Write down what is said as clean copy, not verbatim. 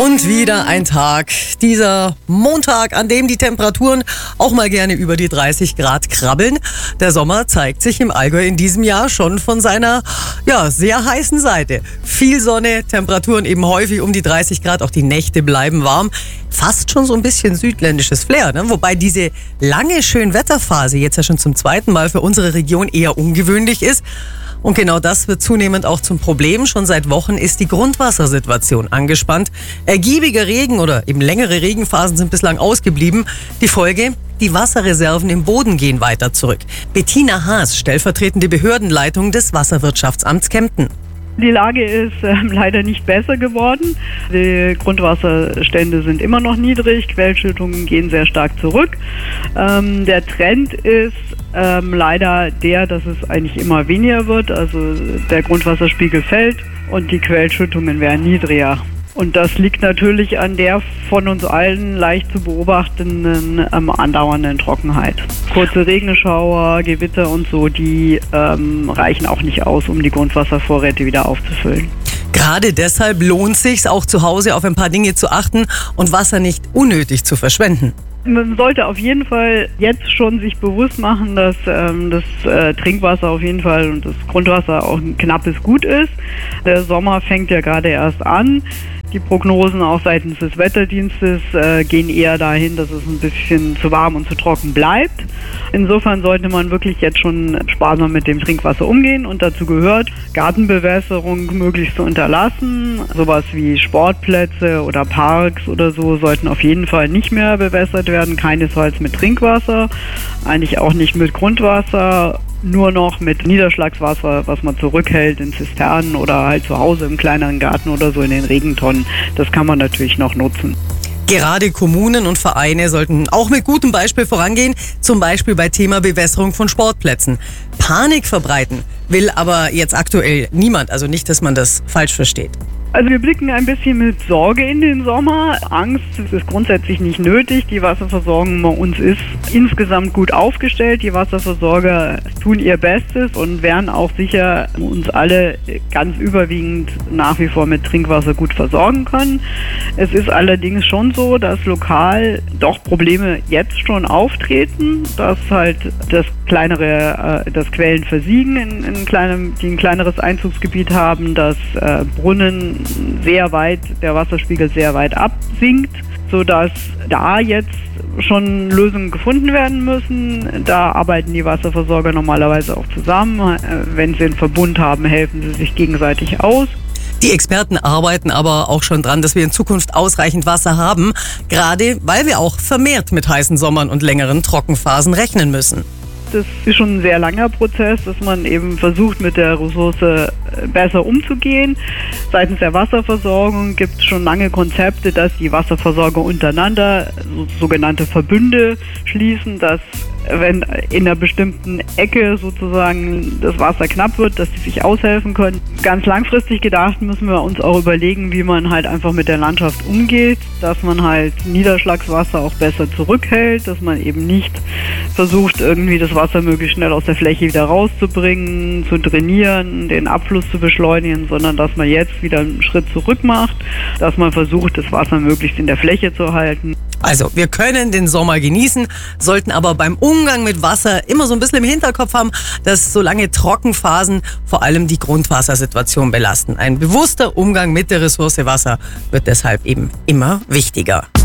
Und wieder ein Tag, dieser Montag, an dem die Temperaturen auch mal gerne über die 30 Grad krabbeln. Der Sommer zeigt sich im Allgäu in diesem Jahr schon von seiner sehr heißen Seite. Viel Sonne, Temperaturen eben häufig um die 30 Grad, auch die Nächte bleiben warm. Fast schon so ein bisschen südländisches Flair, ne? Wobei diese lange Schönwetterphase jetzt ja schon zum zweiten Mal für unsere Region eher ungewöhnlich ist. Und genau das wird zunehmend auch zum Problem. Schon seit Wochen ist die Grundwassersituation angespannt. Ergiebiger Regen oder eben längere Regenphasen sind bislang ausgeblieben. Die Folge? Die Wasserreserven im Boden gehen weiter zurück. Bettina Haas, stellvertretende Behördenleitung des Wasserwirtschaftsamts Kempten. Die Lage ist leider nicht besser geworden. Die Grundwasserstände sind immer noch niedrig, Quellschüttungen gehen sehr stark zurück. Der Trend ist leider der, dass es eigentlich immer weniger wird. Also der Grundwasserspiegel fällt und die Quellschüttungen werden niedriger. Und das liegt natürlich an der von uns allen leicht zu beobachtenden andauernden Trockenheit. Kurze Regenschauer, Gewitter und so, die reichen auch nicht aus, um die Grundwasservorräte wieder aufzufüllen. Gerade deshalb lohnt es sich, auch zu Hause auf ein paar Dinge zu achten und Wasser nicht unnötig zu verschwenden. Man sollte auf jeden Fall jetzt schon sich bewusst machen, dass das Trinkwasser auf jeden Fall und das Grundwasser auch ein knappes Gut ist. Der Sommer fängt ja gerade erst an. Die Prognosen auch seitens des Wetterdienstes gehen eher dahin, dass es ein bisschen zu warm und zu trocken bleibt. Insofern sollte man wirklich jetzt schon sparsam mit dem Trinkwasser umgehen und dazu gehört, Gartenbewässerung möglichst zu unterlassen. Sowas wie Sportplätze oder Parks oder so sollten auf jeden Fall nicht mehr bewässert werden, keinesfalls mit Trinkwasser, eigentlich auch nicht mit Grundwasser. Nur noch mit Niederschlagswasser, was man zurückhält in Zisternen oder halt zu Hause im kleineren Garten oder so in den Regentonnen. Das kann man natürlich noch nutzen. Gerade Kommunen und Vereine sollten auch mit gutem Beispiel vorangehen, zum Beispiel bei Thema Bewässerung von Sportplätzen. Panik verbreiten will aber jetzt aktuell niemand, also nicht, dass man das falsch versteht. Also wir blicken ein bisschen mit Sorge in den Sommer. Angst ist grundsätzlich nicht nötig. Die Wasserversorgung bei uns ist insgesamt gut aufgestellt. Die Wasserversorger tun ihr Bestes und werden auch sicher uns alle ganz überwiegend nach wie vor mit Trinkwasser gut versorgen können. Es ist allerdings schon so, dass lokal doch Probleme jetzt schon auftreten, dass halt das Quellen versiegen, die ein kleineres Einzugsgebiet haben, dass Brunnen der Wasserspiegel sehr weit absinkt, sodass da jetzt schon Lösungen gefunden werden müssen. Da arbeiten die Wasserversorger normalerweise auch zusammen. Wenn sie einen Verbund haben, helfen sie sich gegenseitig aus. Die Experten arbeiten aber auch schon dran, dass wir in Zukunft ausreichend Wasser haben, gerade weil wir auch vermehrt mit heißen Sommern und längeren Trockenphasen rechnen müssen. Das ist schon ein sehr langer Prozess, dass man eben versucht, mit der Ressource besser umzugehen. Seitens der Wasserversorgung gibt es schon lange Konzepte, dass die Wasserversorger untereinander sogenannte Verbünde schließen, dass wenn in einer bestimmten Ecke sozusagen das Wasser knapp wird, dass sie sich aushelfen können. Ganz langfristig gedacht müssen wir uns auch überlegen, wie man halt einfach mit der Landschaft umgeht, dass man halt Niederschlagswasser auch besser zurückhält, dass man eben nicht versucht, irgendwie das Wasser möglichst schnell aus der Fläche wieder rauszubringen, zu trainieren, den Abfluss zu beschleunigen, sondern dass man jetzt wieder einen Schritt zurück macht, dass man versucht, das Wasser möglichst in der Fläche zu halten. Also, wir können den Sommer genießen, sollten aber beim Umgang mit Wasser immer so ein bisschen im Hinterkopf haben, dass so lange Trockenphasen vor allem die Grundwassersituation belasten. Ein bewusster Umgang mit der Ressource Wasser wird deshalb eben immer wichtiger.